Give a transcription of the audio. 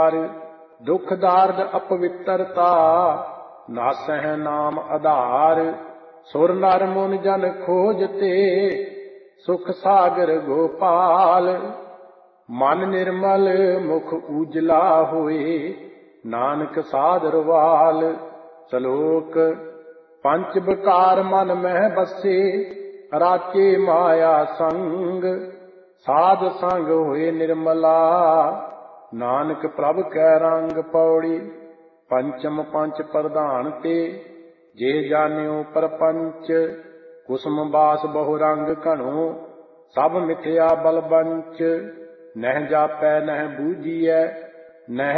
ਪਾਰ। ਦੁਖ ਦਾਰਦ ਅਪਵਿੱਤਰਤਾ ਨਾਸਹਿ ਨਾਮ ਆਧਾਰ। ਸੁਰ ਨਰ ਮੁਨ ਜਨ ਖੋਜਤੇ ਸੁਖ ਸਾਗਰ ਗੋਪਾਲ। ਮਨ ਨਿਰਮਲ ਮੁਖ ਉਜਲਾ ਹੋਏ ਨਾਨਕ ਸਾਧਰ ਵਾਲ। ਸ਼ਲੋਕ ਪੰਚ ਵਿਕਾਰ ਮਨ ਮਹਿ ਬਸੇ ਰਾਚੇ ਮਾਇਆ ਸੰਗ। ਸਾਧ ਸੰਗ ਹੋਏ ਨਿਰਮਲਾ ਨਾਨਕ ਪ੍ਰਭ ਕੈ ਰੰਗ। ਪੌੜੀ ਪੰਚਮ ਪੰਚ ਪ੍ਰਧਾਨ ਤੇ ਜੇ ਜਾਣਿਓ ਪਰਪੰਚ। ਕੁਸਮ ਬਾਸ ਬਹੁ ਰੰਗ ਘਣੋ ਸਭ ਮਿਥਿਆ ਬਲਬੰਚ। ਨਹਿ ਜਾਪੈ ਨਹਿ ਬੂਝੀਐ ਨਹਿ